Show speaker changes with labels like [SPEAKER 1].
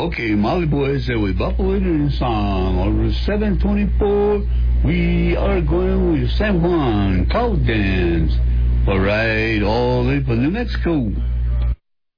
[SPEAKER 1] Okay, Molly Boy said we buckle in the song. Over 724, we are going with San Juan Cow Dance. All right, all the way from New Mexico.